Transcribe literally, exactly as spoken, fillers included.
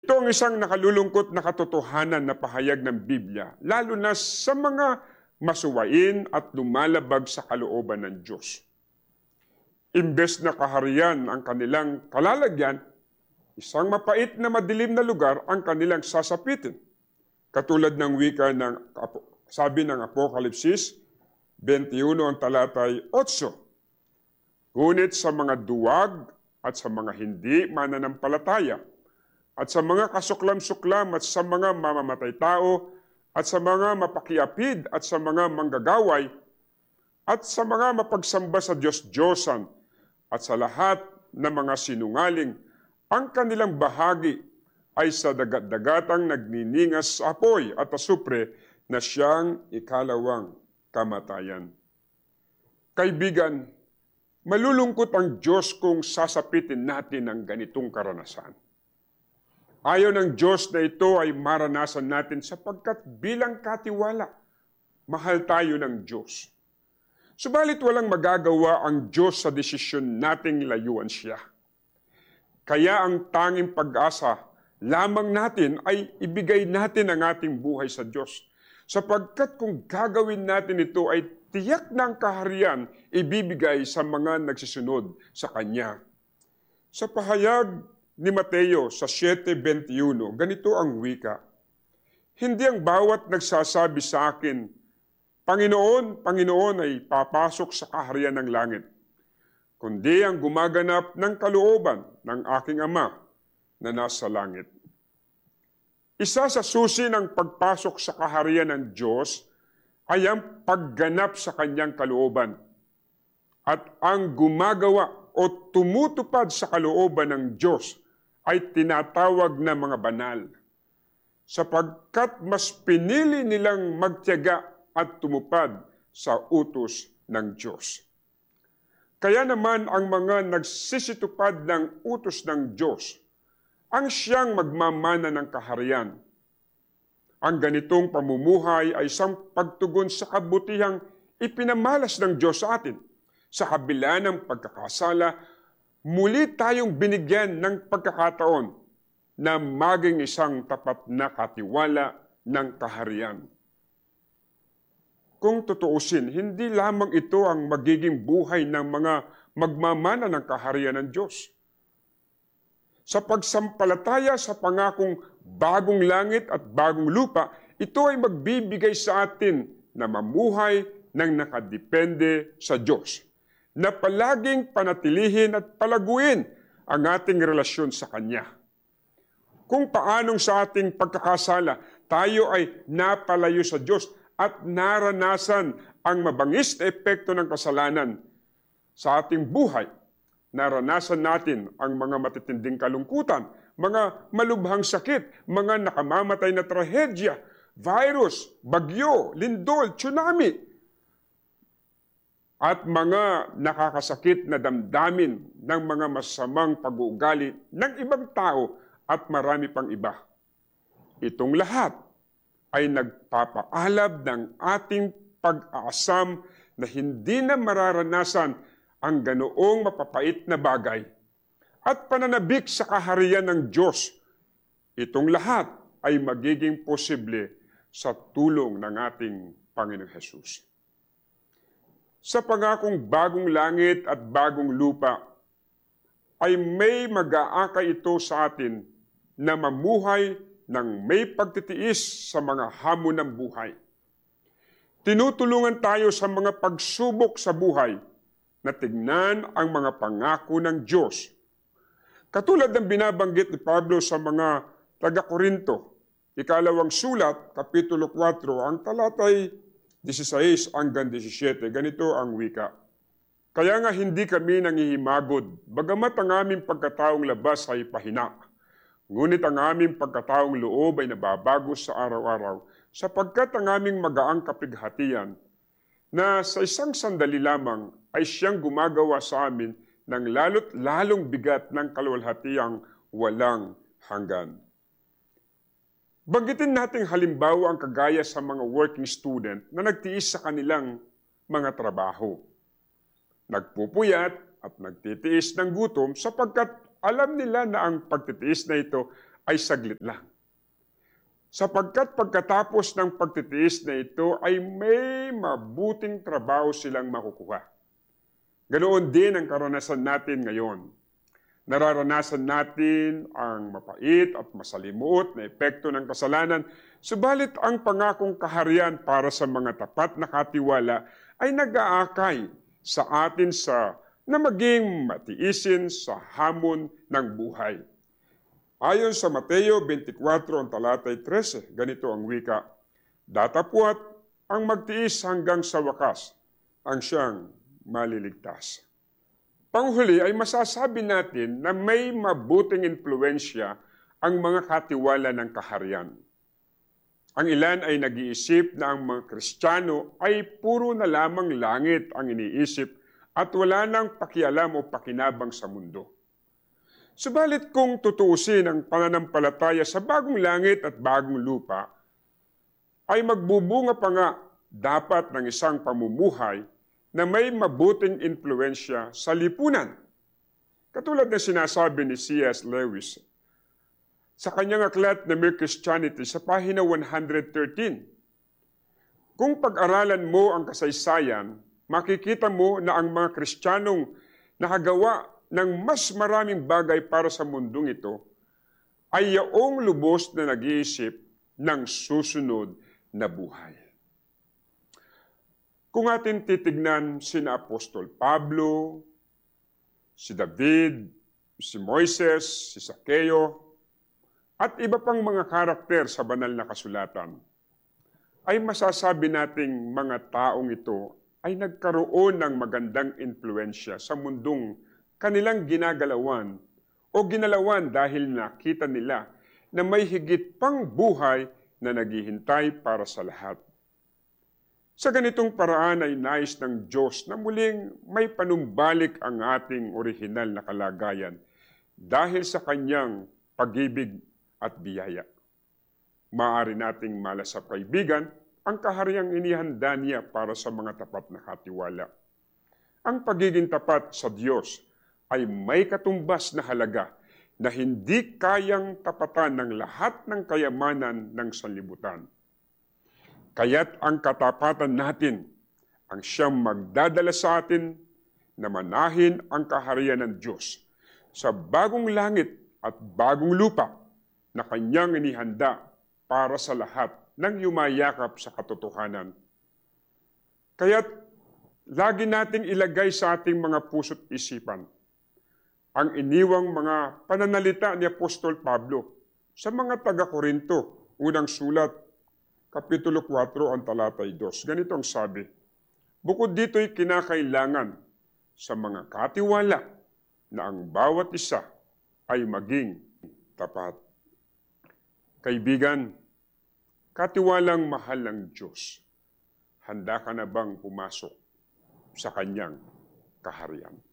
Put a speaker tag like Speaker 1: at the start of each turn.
Speaker 1: Ito ang isang nakalulungkot na katotohanan na pahayag ng Biblia, lalo na sa mga masuwain at lumalabag sa kalooban ng Diyos. Imbes na kaharian ang kanilang kalalagyan, isang mapait na madilim na lugar ang kanilang sasapitin. Katulad ng wika ng sabi ng Apokalipsis twenty-one ang talatay eight. Ngunit sa mga duwag at sa mga hindi mananampalataya, at sa mga kasuklam-suklam at sa mga mamamatay tao, at sa mga mapakiapid at sa mga manggagaway, at sa mga mapagsamba sa Diyos-Diyosan, at sa lahat ng mga sinungaling, ang kanilang bahagi ay sa dagat-dagatang nagniningas sa apoy at asupre na siyang ikalawang kamatayan. Kaibigan, malulungkot ang Diyos kung sasapitin natin ang ganitong karanasan. Ayaw ng Diyos na ito ay maranasan natin sapagkat bilang katiwala, mahal tayo ng Diyos. Subalit walang magagawa ang Diyos sa desisyon nating layuan siya. Kaya ang tanging pag-asa lamang natin ay ibigay natin ang ating buhay sa Diyos. Sapagkat kung gagawin natin ito ay tiyak na ang kaharian ibibigay sa mga nagsisunod sa Kanya. Sa pahayag ni Mateo sa seven twenty-one, ganito ang wika. Hindi ang bawat nagsasabi sa akin, Panginoon, Panginoon ay papasok sa kaharian ng langit, kundi ang gumaganap ng kalooban ng aking Ama na nasa langit. Isa sa susi ng pagpasok sa kaharian ng Diyos ay ang pagganap sa kanyang kalooban. At ang gumagawa o tumutupad sa kalooban ng Diyos ay tinatawag na mga banal, sapagkat mas pinili nilang magtiyaga at tumupad sa utos ng Diyos. Kaya naman ang mga nagsisitupad ng utos ng Diyos, ang siyang magmamana ng kaharian. Ang ganitong pamumuhay ay isang pagtugon sa kabutihang ipinamalas ng Diyos sa atin. Sa kabila ng pagkakasala, muli tayong binigyan ng pagkakataon na maging isang tapat na katiwala ng kaharian. Kung tutuusin, hindi lamang ito ang magiging buhay ng mga magmamana ng kaharian ng Diyos. Sa pagsampalataya sa pangakong bagong langit at bagong lupa, ito ay magbibigay sa atin na mamuhay ng nakadepende sa Diyos, na palaging panatilihin at palaguin ang ating relasyon sa Kanya. Kung paanong sa ating pagkakasala, tayo ay napalayo sa Diyos at naranasan ang mabangis na epekto ng kasalanan sa ating buhay. Naranasan natin ang mga matitinding kalungkutan, mga malubhang sakit, mga nakamamatay na trahedya, virus, bagyo, lindol, tsunami, at mga nakakasakit na damdamin ng mga masamang pag-uugali ng ibang tao at marami pang iba. Itong lahat ay nagpapaalab ng ating pag-aasam na hindi na mararanasan ang ganoong mapapait na bagay at pananabik sa kaharian ng Diyos. Itong lahat ay magiging posible sa tulong ng ating Panginoong Hesus. Sa pangakong bagong langit at bagong lupa, ay may mag-aakay ito sa atin na mamuhay ng may pagtitiis sa mga hamon ng buhay. Tinutulungan tayo sa mga pagsubok sa buhay na tignan ang mga pangako ng Diyos. Katulad ng binabanggit ni Pablo sa mga taga-Korinto, ikalawang sulat, kapitulo four, ang talatay sixteen hanggang seventeen, ganito ang wika. Kaya nga hindi kami nangihimagod, bagamat ang aming pagkataong labas ay pahina. Ngunit ang aming pagkataong loob ay nababago sa araw-araw, sapagkat ang aming magaang kapighatian na sa isang sandali lamang ay siyang gumagawa sa amin ng lalo't lalong bigat ng kaluwalhatiang walang hanggan. Banggitin nating halimbawa ang kagaya sa mga working student na nagtiis sa kanilang mga trabaho. Nagpupuyat at nagtitiis ng gutom sapagkat alam nila na ang pagtitiis na ito ay saglit lang. Sapagkat pagkatapos ng pagtitiis na ito ay may mabuting trabaho silang makukuha. Ganoon din ang karanasan natin ngayon. Nararanasan natin ang mapait at masalimuot na epekto ng kasalanan, subalit ang pangakong kaharian para sa mga tapat na katiwala ay nag-aakay sa atin sa na maging matiisin sa hamon ng buhay. Ayon sa Mateo twenty-four, ang talatay thirteen, ganito ang wika, "Datapwat ang magtiis hanggang sa wakas, ang siyang maliligtas." Panghuli ay masasabi natin na may mabuting impluensya ang mga katiwala ng kaharian. Ang ilan ay nag-iisip na ang mga Kristiyano ay puro na lamang langit ang iniisip at wala nang pakialam o pakinabang sa mundo. Subalit kung tutuusin ang pananampalataya sa bagong langit at bagong lupa, ay magbubunga pa nga dapat ng isang pamumuhay na may mabuting impluensya sa lipunan. Katulad na sinasabi ni C S Lewis sa kanyang aklat na Mere Christianity sa pahina one thirteen. Kung pag-aralan mo ang kasaysayan, makikita mo na ang mga Kristiyanong nakagawa ng mas maraming bagay para sa mundong ito ay yaong lubos na nag-iisip ng susunod na buhay. Kung atin titignan sina Apostol Pablo, si David, si Moises, si Zaccheo, at iba pang mga karakter sa banal na kasulatan, ay masasabi nating mga taong ito ay nagkaroon ng magandang impluensya sa mundong kanilang ginagalawan o ginalawan dahil nakita nila na may higit pang buhay na naghihintay para sa lahat. Sa ganitong paraan ay nais ng Diyos na muling may panumbalik ang ating orihinal na kalagayan dahil sa kanyang pag-ibig at biyaya. Maaari nating malasap kaibigan ang kahariang inihanda niya para sa mga tapat na katiwala. Ang pagiging tapat sa Diyos ay may katumbas na halaga na hindi kayang tapatan ng lahat ng kayamanan ng sanlibutan. Kaya't ang katapatan natin ang siyang magdadala sa atin na manahin ang kaharian ng Diyos sa bagong langit at bagong lupa na kanyang inihanda para sa lahat ng yumayakap sa katotohanan. Kaya't lagi nating ilagay sa ating mga puso't isipan ang iniwang mga pananalita ni Apostol Pablo sa mga taga-Korinto, unang sulat, Kapitulo four, ang talatay two. Ganito ang sabi, "Bukod dito'y kinakailangan sa mga katiwala na ang bawat isa ay maging tapat." Kaibigan, katiwalang mahal ng Diyos, handa ka na bang pumasok sa kanyang kaharian?